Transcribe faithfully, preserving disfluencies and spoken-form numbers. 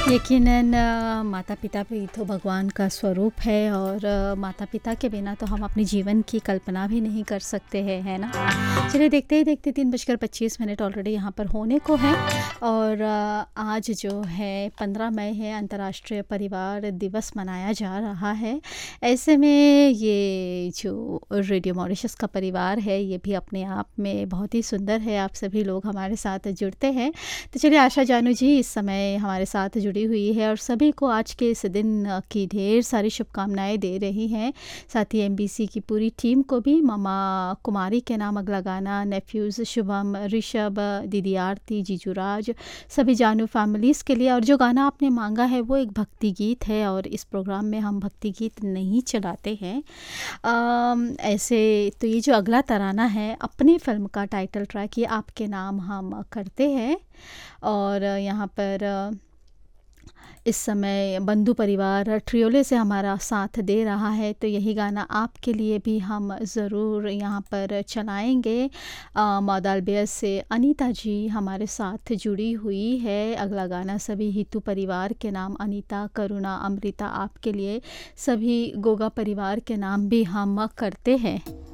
यकीनन अ, माता-पिता भी तो भगवान का स्वरूप है और अ, माता-पिता के बिना तो हम अपने जीवन की कल्पना भी नहीं कर सकते हैं, है ना? चलिए देखते ही देखते तीन बजकर पच्चीस मिनट ऑलरेडी यहाँ पर होने को हैं और अ, आज जो है पंद्रह मई है, अंतर्राष्ट्रीय परिवार दिवस मनाया जा रहा है। ऐसे में ये जो रेडियो मॉरिशस का परिवार है, ये भी अपने आप में बहुत ही सुंदर है। आप सभी लोग हमारे साथ जुड़ते हैं। तो चलिए आशा जानू जी इस समय हमारे साथ जुड़ी हुई है और सभी को आज के इस दिन अ, की ढेर सारी शुभकामनाएं दे रही हैं। साथ ही एमबीसी की पूरी टीम को भी ममा कुमारी के नाम अगला गाना, नेफ्यूज़ शुभम, ऋषभ, दीदी आरती, जीजू राज, सभी जानू फैमिलीज़ के लिए। और जो गाना आपने मांगा है वो एक भक्ति गीत है और इस प्रोग्राम में हम भक्ति गीत नहीं चलाते हैं। अम, ऐसे तो ये जो अगला तराना है अपनी फ़िल्म का टाइटल ट्रैक, ये आपके नाम हम करते हैं और यहाँ पर अ, इस समय बंधु परिवार ट्रियोले से हमारा साथ दे रहा है, तो यही गाना आपके लिए भी हम ज़रूर यहाँ पर चलाएँगे। अ, मौदालबेयर से अनीता जी हमारे साथ जुड़ी हुई है। अगला गाना सभी हितू परिवार के नाम, अनीता, करुणा, अमृता आपके लिए, सभी गोगा परिवार के नाम भी हम करते हैं।